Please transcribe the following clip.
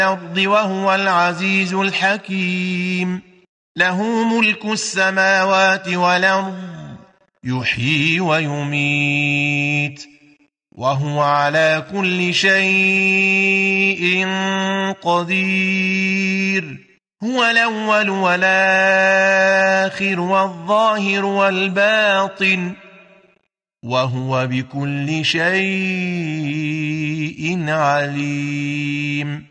الأرض وهو العزيز الحكيم. له ملك السماوات والأرض يحيي ويميت وهو على كل شيء قدير. هو الأول والآخر والظاهر والباطن وهو بكل شيء عليم.